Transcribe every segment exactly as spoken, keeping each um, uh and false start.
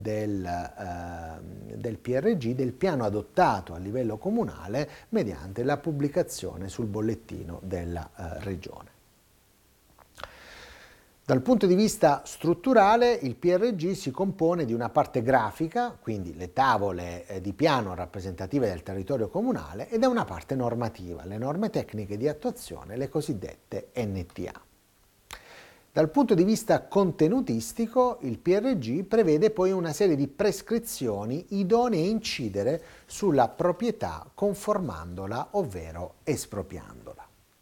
Del, eh, del P R G, del piano adottato a livello comunale mediante la pubblicazione sul bollettino della eh, regione. Dal punto di vista strutturale, il P R G si compone di una parte grafica, quindi le tavole eh, di piano rappresentative del territorio comunale, e da una parte normativa, le norme tecniche di attuazione, le cosiddette N T A. Dal punto di vista contenutistico, il P R G prevede poi una serie di prescrizioni idonee a incidere sulla proprietà conformandola, ovvero espropriandola.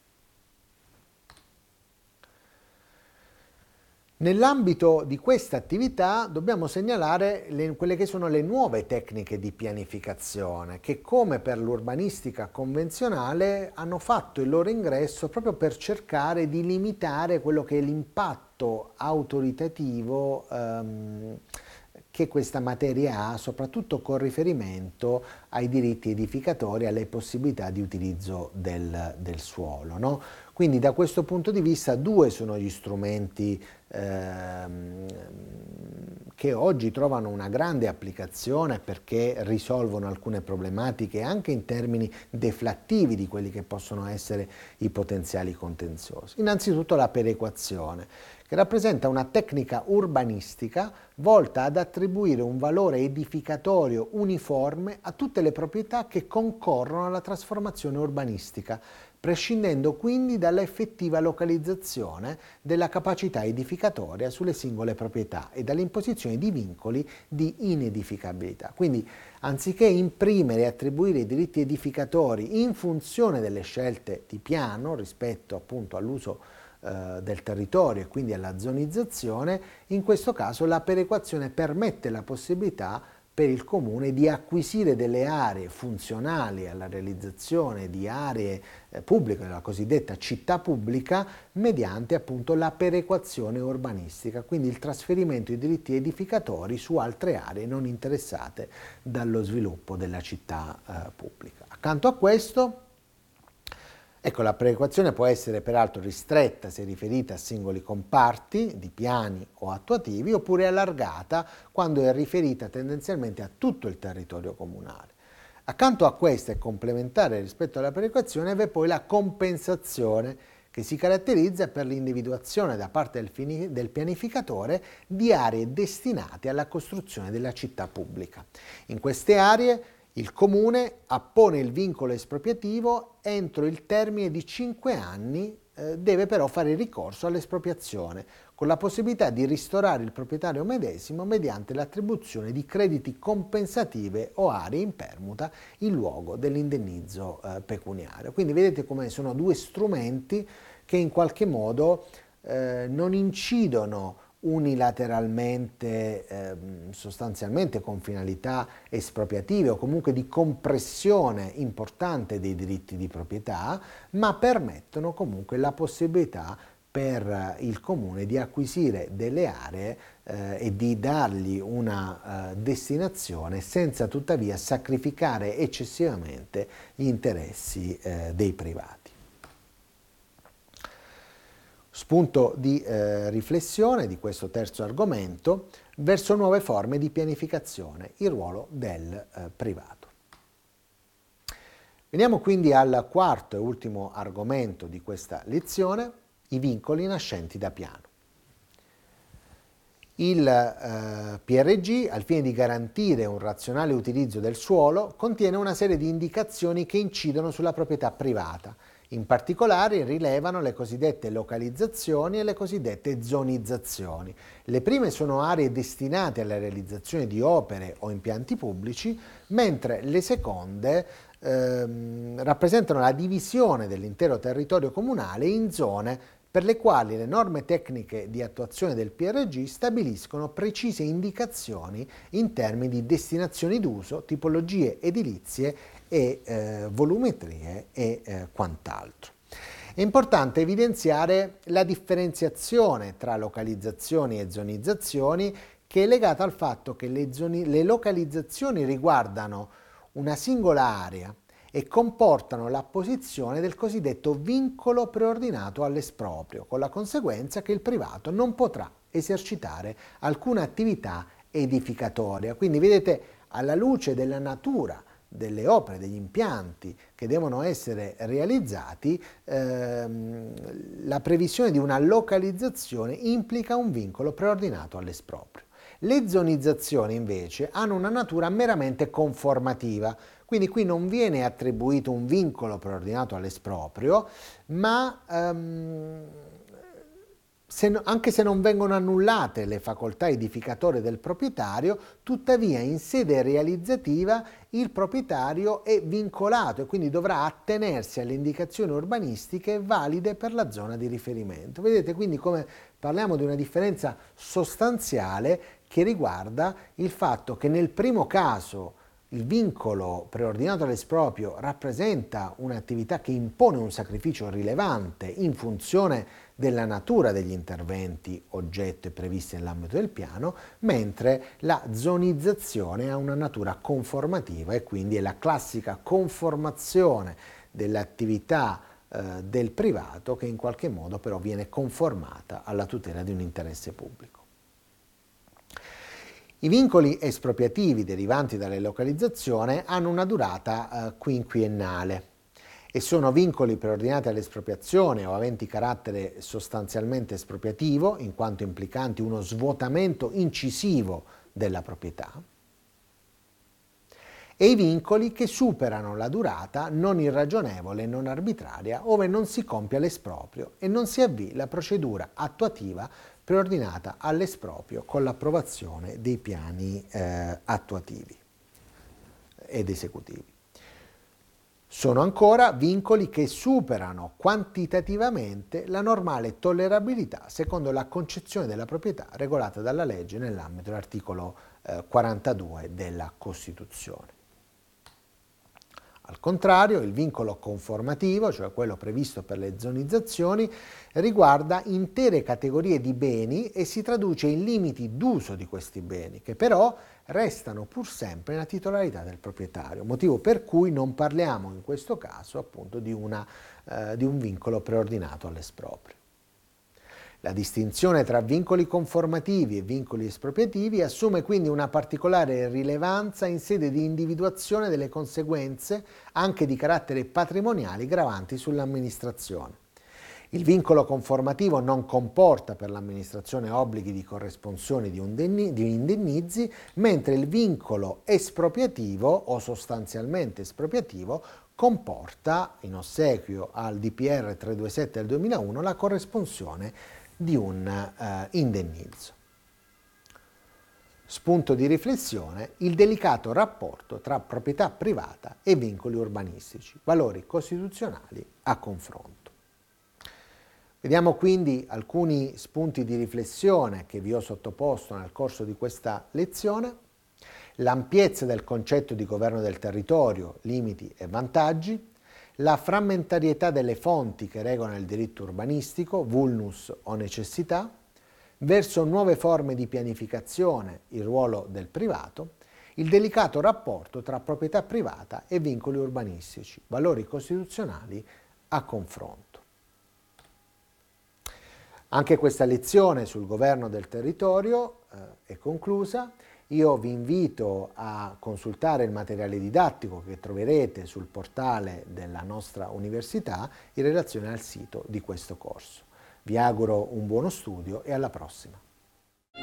Nell'ambito di questa attività dobbiamo segnalare le, quelle che sono le nuove tecniche di pianificazione che, come per l'urbanistica convenzionale, hanno fatto il loro ingresso proprio per cercare di limitare quello che è l'impatto autoritativo ehm, che questa materia ha, soprattutto con riferimento ai diritti edificatori e alle possibilità di utilizzo del, del suolo, no? Quindi da questo punto di vista due sono gli strumenti ehm, che oggi trovano una grande applicazione perché risolvono alcune problematiche anche in termini deflattivi di quelli che possono essere i potenziali contenziosi. Innanzitutto la perequazione, che rappresenta una tecnica urbanistica volta ad attribuire un valore edificatorio uniforme a tutte le proprietà che concorrono alla trasformazione urbanistica, prescindendo quindi dalla effettiva localizzazione della capacità edificatoria sulle singole proprietà e dall'imposizione di vincoli di inedificabilità. Quindi, anziché imprimere e attribuire i diritti edificatori in funzione delle scelte di piano rispetto appunto all'uso eh, del territorio e quindi alla zonizzazione, in questo caso la perequazione permette la possibilità per il comune di acquisire delle aree funzionali alla realizzazione di aree eh, pubbliche, la cosiddetta città pubblica, mediante appunto la perequazione urbanistica, quindi il trasferimento di diritti edificatori su altre aree non interessate dallo sviluppo della città eh, pubblica. Accanto a questo, ecco, la perequazione può essere peraltro ristretta se riferita a singoli comparti di piani o attuativi, oppure allargata quando è riferita tendenzialmente a tutto il territorio comunale. Accanto a questa e complementare rispetto alla perequazione vi è poi la compensazione, che si caratterizza per l'individuazione da parte del, del pianificatore di aree destinate alla costruzione della città pubblica. In queste aree il Comune appone il vincolo espropriativo entro il termine di cinque anni, eh, deve però fare ricorso all'espropriazione, con la possibilità di ristorare il proprietario medesimo mediante l'attribuzione di crediti compensative o aree in permuta in luogo dell'indennizzo eh, pecuniario. Quindi vedete come sono due strumenti che in qualche modo eh, non incidono unilateralmente, eh, sostanzialmente con finalità espropriative o comunque di compressione importante dei diritti di proprietà, ma permettono comunque la possibilità per il comune di acquisire delle aree eh, e di dargli una eh, destinazione senza tuttavia sacrificare eccessivamente gli interessi eh, dei privati. Spunto di eh, riflessione di questo terzo argomento verso nuove forme di pianificazione, il ruolo del eh, privato. Veniamo quindi al quarto e ultimo argomento di questa lezione, i vincoli nascenti da piano. Il eh, P R G, al fine di garantire un razionale utilizzo del suolo, contiene una serie di indicazioni che incidono sulla proprietà privata. In particolare rilevano le cosiddette localizzazioni e le cosiddette zonizzazioni. Le prime sono aree destinate alla realizzazione di opere o impianti pubblici, mentre le seconde ehm, rappresentano la divisione dell'intero territorio comunale in zone per le quali le norme tecniche di attuazione del P R G stabiliscono precise indicazioni in termini di destinazioni d'uso, tipologie edilizie e eh, volumetrie e eh, quant'altro. È importante evidenziare la differenziazione tra localizzazioni e zonizzazioni, che è legata al fatto che le, zoni, le localizzazioni riguardano una singola area e comportano l'apposizione del cosiddetto vincolo preordinato all'esproprio, con la conseguenza che il privato non potrà esercitare alcuna attività edificatoria. Quindi vedete, alla luce della natura delle opere, degli impianti che devono essere realizzati, ehm, la previsione di una localizzazione implica un vincolo preordinato all'esproprio. Le zonizzazioni invece hanno una natura meramente conformativa, quindi qui non viene attribuito un vincolo preordinato all'esproprio, ma ehm, Se, anche se non vengono annullate le facoltà edificatorie del proprietario, tuttavia in sede realizzativa il proprietario è vincolato e quindi dovrà attenersi alle indicazioni urbanistiche valide per la zona di riferimento. Vedete quindi come parliamo di una differenza sostanziale che riguarda il fatto che nel primo caso il vincolo preordinato all'esproprio rappresenta un'attività che impone un sacrificio rilevante in funzione della natura degli interventi oggetto e previsti nell'ambito del piano, mentre la zonizzazione ha una natura conformativa e quindi è la classica conformazione dell'attività eh, del privato che in qualche modo però viene conformata alla tutela di un interesse pubblico. I vincoli espropriativi derivanti dalle localizzazioni hanno una durata eh, quinquennale e sono vincoli preordinati all'espropriazione o aventi carattere sostanzialmente espropriativo, in quanto implicanti uno svuotamento incisivo della proprietà, e i vincoli che superano la durata non irragionevole e non arbitraria, ove non si compia l'esproprio e non si avvii la procedura attuativa preordinata all'esproprio con l'approvazione dei piani eh, attuativi ed esecutivi. Sono ancora vincoli che superano quantitativamente la normale tollerabilità secondo la concezione della proprietà regolata dalla legge nell'ambito dell'articolo eh, quarantadue della Costituzione. Al contrario, il vincolo conformativo, cioè quello previsto per le zonizzazioni, riguarda intere categorie di beni e si traduce in limiti d'uso di questi beni, che però restano pur sempre nella titolarità del proprietario, motivo per cui non parliamo in questo caso appunto di, una, eh, di un vincolo preordinato all'esproprio. La distinzione tra vincoli conformativi e vincoli espropriativi assume quindi una particolare rilevanza in sede di individuazione delle conseguenze anche di carattere patrimoniali gravanti sull'amministrazione. Il vincolo conformativo non comporta per l'amministrazione obblighi di corresponsione di indennizzi, mentre il vincolo espropriativo o sostanzialmente espropriativo comporta, in ossequio al D P R trecentoventisette del duemilauno, la corresponsione di un uh, indennizzo. Spunto di riflessione: il delicato rapporto tra proprietà privata e vincoli urbanistici, valori costituzionali a confronto. Vediamo quindi alcuni spunti di riflessione che vi ho sottoposto nel corso di questa lezione. L'ampiezza del concetto di governo del territorio, limiti e vantaggi, la frammentarietà delle fonti che regolano il diritto urbanistico, vulnus o necessità, verso nuove forme di pianificazione, il ruolo del privato, il delicato rapporto tra proprietà privata e vincoli urbanistici, valori costituzionali a confronto. Anche questa lezione sul governo del territorio eh, è conclusa. Io vi invito a consultare il materiale didattico che troverete sul portale della nostra università in relazione al sito di questo corso. Vi auguro un buono studio e alla prossima.